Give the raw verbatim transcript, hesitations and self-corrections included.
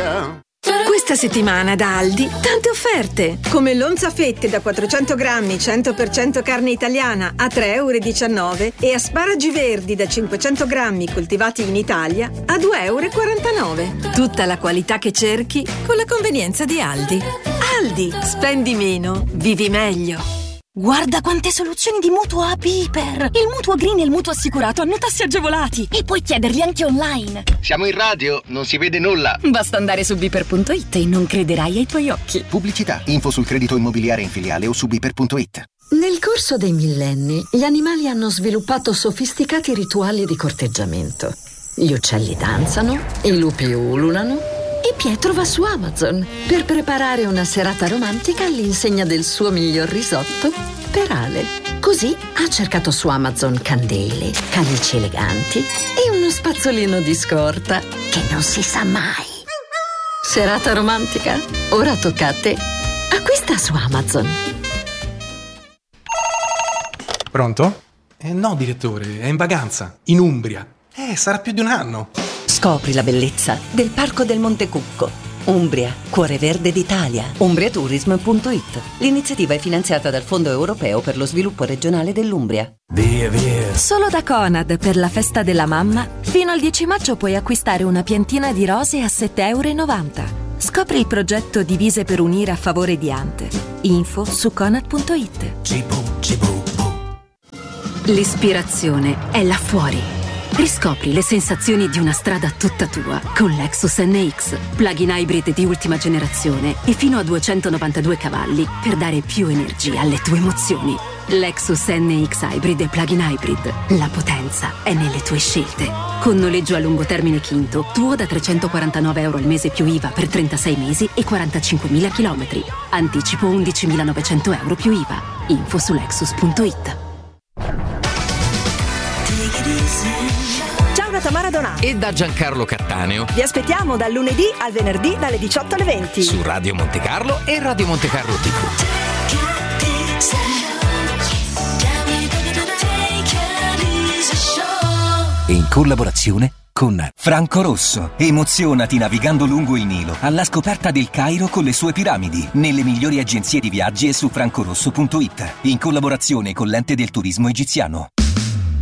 yeah. Questa settimana da Aldi tante offerte, come l'onza fette da quattrocento grammi cento per cento carne italiana a tre virgola diciannove euro e asparagi verdi da cinquecento grammi coltivati in Italia a due virgola quarantanove euro. Tutta la qualità che cerchi con la convenienza di Aldi. Aldi, spendi meno, vivi meglio. Guarda quante soluzioni di mutuo a Piper! Il mutuo green e il mutuo assicurato hanno tassi agevolati e puoi chiederli anche online. Siamo in radio, non si vede nulla. Basta andare su biper punto it e non crederai ai tuoi occhi. Pubblicità, info sul credito immobiliare in filiale o su biper punto it. Nel corso dei millenni, gli animali hanno sviluppato sofisticati rituali di corteggiamento. Gli uccelli danzano, i lupi ululano e Pietro va su Amazon per preparare una serata romantica all'insegna del suo miglior risotto per Ale. Così ha cercato su Amazon candele, calici eleganti e uno spazzolino di scorta che non si sa mai. Serata romantica? Ora tocca a te. Acquista su Amazon. Pronto? Eh no, direttore, è in vacanza, in Umbria. Eh, sarà più di un anno. Scopri la bellezza del Parco del Monte Cucco. Umbria, cuore verde d'Italia. umbriatourism punto it. L'iniziativa è finanziata dal Fondo Europeo per lo Sviluppo Regionale dell'Umbria. Via, via. Solo da Conad, per la festa della mamma, fino al dieci maggio puoi acquistare una piantina di rose a sette virgola novanta euro. Scopri il progetto Divise per unire a favore di Ante. Info su conad punto it. L'ispirazione è là fuori. Riscopri le sensazioni di una strada tutta tua con Lexus N X, plug-in hybrid di ultima generazione e fino a duecentonovantadue cavalli per dare più energia alle tue emozioni. Lexus N X Hybrid e plug-in hybrid. La potenza è nelle tue scelte. Con noleggio a lungo termine Quinto, tuo da trecentoquarantanove euro al mese più I V A per trentasei mesi e quarantacinquemila chilometri. Anticipo undicimilanovecento euro più I V A. Info su lexus punto it. Ciao da Tamara Donato e da Giancarlo Cattaneo. Vi aspettiamo dal lunedì al venerdì dalle diciotto alle venti su Radio Monte Carlo e Radio Monte Carlo tivù. In collaborazione con Franco Rosso. Emozionati navigando lungo il Nilo alla scoperta del Cairo con le sue piramidi, nelle migliori agenzie di viaggi e su francorosso punto it, in collaborazione con l'Ente del Turismo Egiziano.